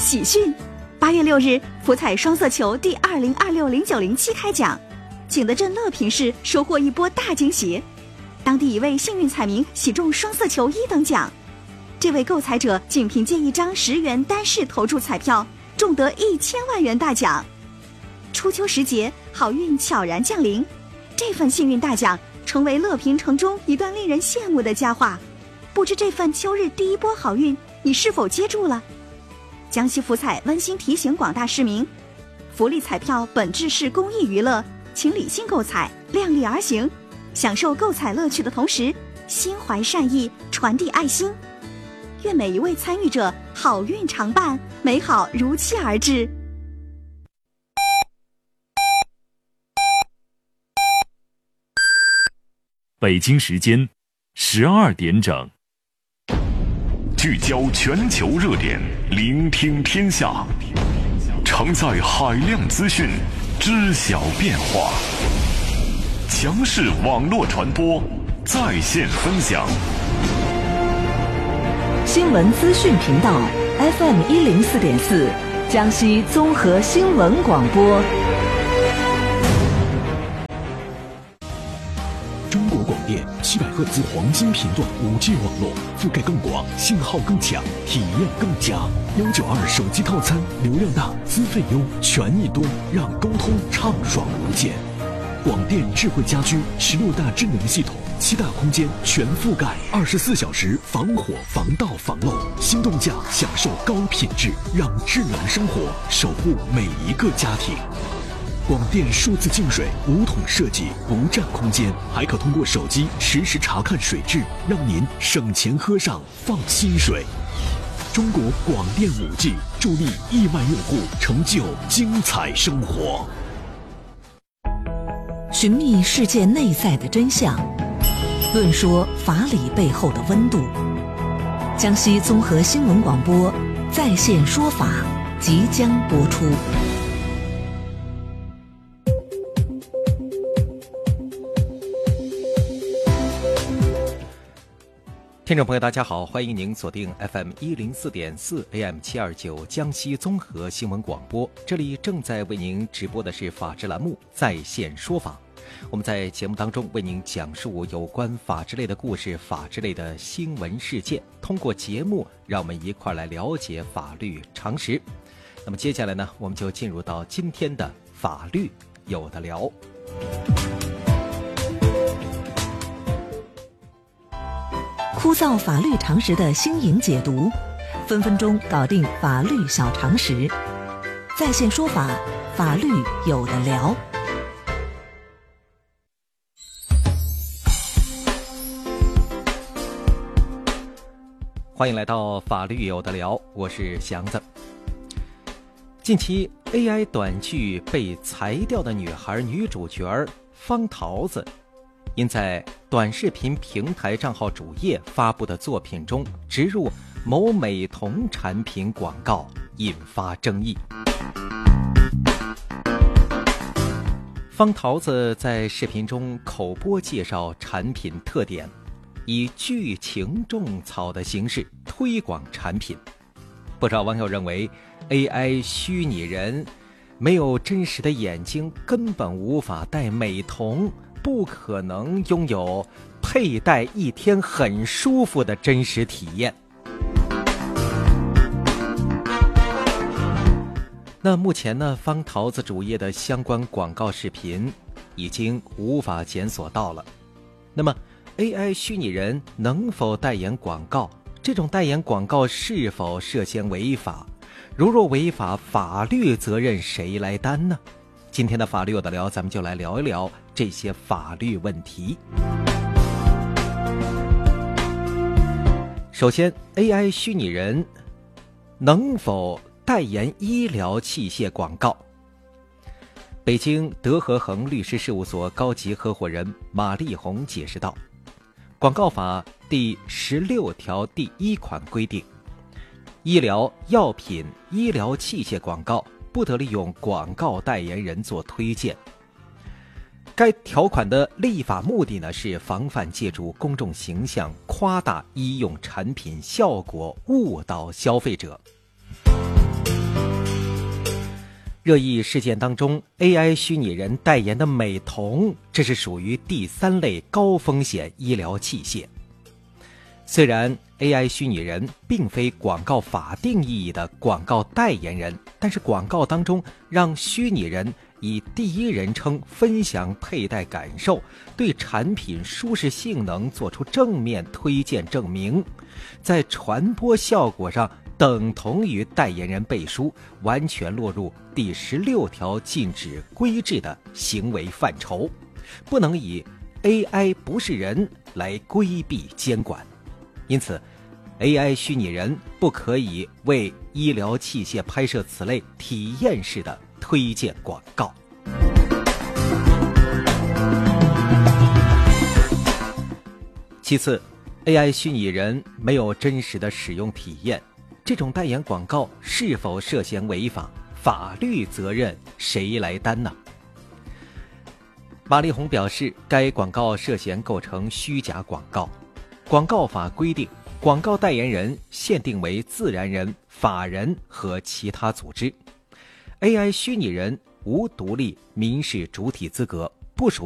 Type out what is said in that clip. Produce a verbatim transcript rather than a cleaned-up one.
喜讯！八月六日，福彩双色球第二零二六零九零七开奖，景德镇乐平市收获一波大惊喜，当地一位幸运彩民喜中双色球一等奖。这位购彩者仅凭借一张十元单式投注彩票，中得一千万元大奖。初秋时节，好运悄然降临，这份幸运大奖成为乐平城中一段令人羡慕的佳话。不知这份秋日第一波好运，你是否接住了？江西福彩温馨提醒广大市民，福利彩票本质是公益娱乐，请理性购彩，量力而行，享受购彩乐趣的同时，心怀善意，传递爱心。愿每一位参与者好运常伴，美好如期而至。 北京时间十二点整， 聚焦全球热点，聆听天下，承载海量资讯，知晓变化。强势网络传播，在线分享。 新闻资讯频道 F M 一零四点四，江西综合新闻广播。 中国广电七百赫兹黄金频段五 G 网络，覆盖更广，信号更强，体验更佳。幺九二手机套餐，流量大，资费优，权益多，让沟通畅爽无间。广电智慧家居十六大智能系统，七大空间全覆盖，二十四小时防火防盗防漏，心动价享受高品质，让智能生活守护每一个家庭。广电数字净水无桶设计，不占空间，还可通过手机实时查看水质，让您省钱喝上放心水。中国广电 五 G 助力亿万用户成就精彩生活。 寻觅世界内在的真相，论说法理背后的温度。江西综合新闻广播在线说法即将播出。 听众朋友大家好，欢迎您锁定 F M 一零四点四 A M 七二九江西综合新闻广播，这里正在为您直播的是法治栏目在线说法。我们在节目当中为您讲述有关法治类的故事，法治类的新闻事件，通过节目让我们一块来了解法律常识。那么接下来呢，我们就进入到今天的法律有的聊。 枯燥法律常识的新颖解读，分分钟搞定法律小常识。在线说法，法律有的聊。 欢迎来到法律有的聊，我是祥子。近期 A I 短剧被裁掉的女孩女主角方桃子，因在短视频平台账号主页发布的作品中植入某美瞳产品广告，引发争议。方桃子在视频中口播介绍产品特点，以剧情种草的形式推广产品。不少网友认为 A I 虚拟人没有真实的眼睛，根本无法戴美瞳，不可能拥有佩戴一天很舒服的真实体验。那目前呢，方桃子主页的相关广告视频已经无法检索到了。那么 A I 虚拟人能否代言广告？这种代言广告是否涉嫌违法？如若违法，法律责任谁来担呢？今天的法律有的聊，咱们就来聊一聊这些法律问题。首先 A I 虚拟人能否代言医疗器械广告？北京德和恒律师事务所高级合伙人马丽红解释道，广告法第十六条第一款规定，医疗药品、医疗器械广告不得利用广告代言人做推荐。该条款的立法目的呢，是防范借助公众形象夸大医用产品效果，误导消费者。 热议事件当中 A I 虚拟人代言的美瞳，这是属于第三类高风险医疗器械。虽然 A I 虚拟人并非广告法定意义的广告代言人，但是广告当中让虚拟人以第一人称分享佩戴感受，对产品舒适性能做出正面推荐证明，在传播效果上等同于代言人背书，完全落入第十六条禁止规制的行为范畴，不能以 A I 不是人来规避监管。因此 A I 虚拟人不可以为医疗器械拍摄此类体验式的推荐广告。其次， A I 虚拟人没有真实的使用体验，这种代言广告是否涉嫌违法，法律责任谁来担呢？马丽红表示，该广告涉嫌构成虚假广告。广告法规定，广告代言人限定为自然人、法人和其他组织。 A I 虚拟人无独立民事主体资格，不属